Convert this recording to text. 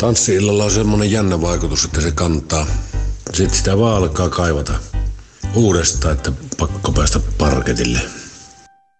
Tanssi-illalla on semmoinen jännä vaikutus, että se kantaa. Sitten sitä vaan alkaa kaivata uudestaan, että pakko päästä parketille.